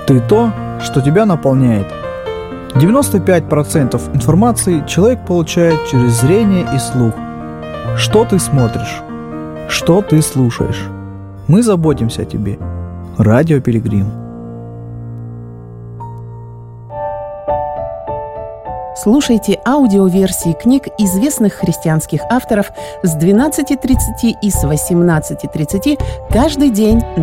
Ты то, что тебя наполняет. 95% информации человек получает через зрение и слух. Что ты смотришь? Что ты слушаешь? Мы заботимся о тебе. Радио Пилигрим. Слушайте аудиоверсии книг известных христианских авторов с 12:30 и с 18:30 каждый день